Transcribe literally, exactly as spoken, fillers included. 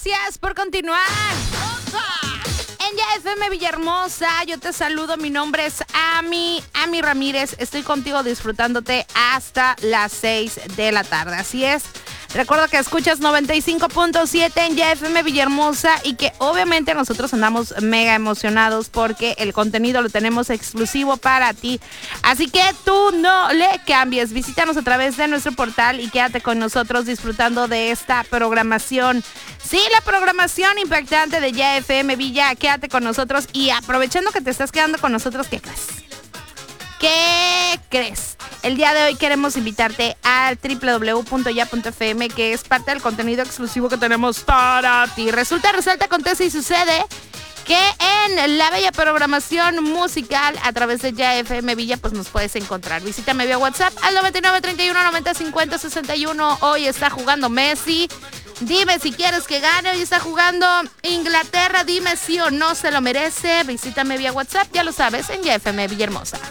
Gracias por continuar. En Ya F M Villahermosa, yo te saludo. Mi nombre es Ami, Ami Ramírez. Estoy contigo disfrutándote hasta las seis de la tarde. Así es. Recuerda que escuchas noventa y cinco punto siete en Ya F M Villahermosa y que obviamente nosotros andamos mega emocionados porque el contenido lo tenemos exclusivo para ti. Así que tú no le cambies. Visítanos a través de nuestro portal y quédate con nosotros disfrutando de esta programación. Sí, la programación impactante de Ya F M Villa. Quédate con nosotros y aprovechando que te estás quedando con nosotros, ¿qué crees? ¿Qué crees? El día de hoy queremos invitarte al doble u doble u doble u punto ya punto f m, que es parte del contenido exclusivo que tenemos para ti. Resulta, resalta, acontece y sucede que en la bella programación musical a través de Ya F M Villa pues nos puedes encontrar. Visítame vía WhatsApp al noventa y nueve, treinta y uno, noventa, cincuenta, sesenta y uno. Hoy está jugando Messi. Dime si quieres que gane. Hoy está jugando Inglaterra. Dime si o no se lo merece. Visítame vía WhatsApp, ya lo sabes, en Ya F M Villahermosa.